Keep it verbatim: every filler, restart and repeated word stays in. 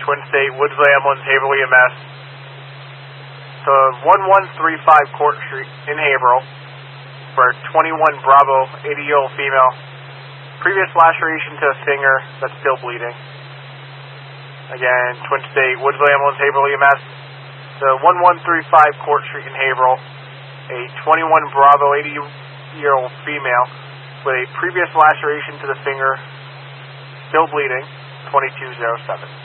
Twin State, Woodsley Ambulance, Haverhill E M S. To one one three five Court Street in Haverhill for twenty-one Bravo, eighty-year-old female. Previous laceration to the finger that's still bleeding. Again, Twin State, Woodsley Ambulance, Haverhill E M S. To one one three five Court Street in Haverhill. A twenty-one Bravo, eighty-year-old female with a previous laceration to the finger, still bleeding, twenty-two oh seven.